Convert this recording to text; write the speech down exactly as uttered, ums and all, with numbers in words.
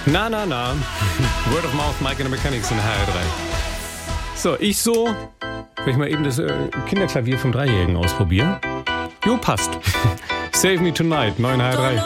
Na, na, na. Word of Mouth, Mike and the Mechanics in H R drei. So, ich so, wenn ich mal eben das äh, Kinderklavier vom Dreijährigen ausprobiere. Jo, passt. Save Me Tonight, neun H R drei.